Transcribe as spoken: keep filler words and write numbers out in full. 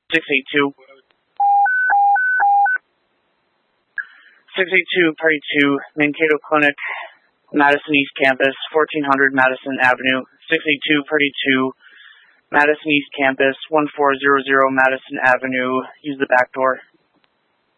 six eight two. six eight two, Party two, Mankato Clinic, Madison East Campus, fourteen hundred Madison Avenue. six eight two, Party two, Madison East Campus, one four zero zero Madison Avenue. Use the back door.